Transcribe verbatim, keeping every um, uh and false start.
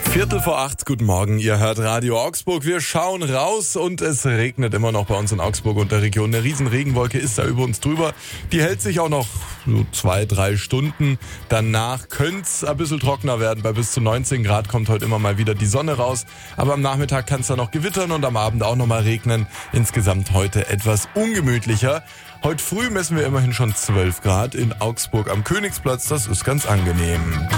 Viertel vor acht, guten Morgen, ihr hört Radio Augsburg. Wir schauen raus und es regnet immer noch bei uns in Augsburg und der Region. Eine riesen Regenwolke ist da über uns drüber. Die hält sich auch noch so zwei, drei Stunden. Danach könnte es ein bisschen trockener werden. Bei bis zu neunzehn Grad kommt heute immer mal wieder die Sonne raus. Aber am Nachmittag kann es dann noch gewittern und am Abend auch noch mal regnen. Insgesamt heute etwas ungemütlicher. Heute früh messen wir immerhin schon zwölf Grad in Augsburg am Königsplatz. Das ist ganz angenehm.